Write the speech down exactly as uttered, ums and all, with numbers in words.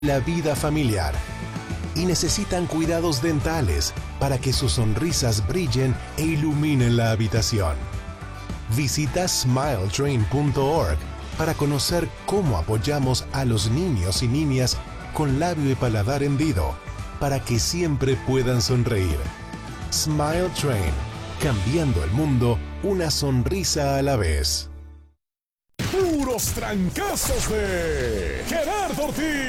la vida familiar y necesitan cuidados dentales para que sus sonrisas brillen e iluminen la habitación. Visita smile train punto org para conocer cómo apoyamos a los niños y niñas con labio y paladar hendido para que siempre puedan sonreír. Smile Train, cambiando el mundo una sonrisa a la vez. Puros trancazos de Gerardo Ortiz.